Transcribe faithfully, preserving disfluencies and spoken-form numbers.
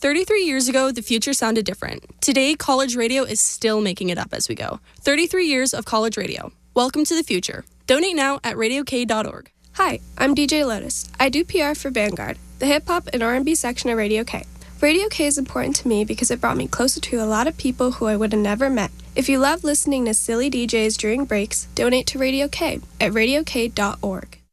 thirty-three years ago, the future sounded different. Today, college radio is still making it up as we go. thirty-three years of college radio. Welcome to the future. Donate now at radio k dot org. Hi, I'm D J Lotus. I do P R for Vanguard, the hip-hop and R and B section of Radio K. Radio K is important to me because it brought me closer to a lot of people who I would have never met. If you love listening to silly D Js during breaks, donate to Radio K at radio k dot org.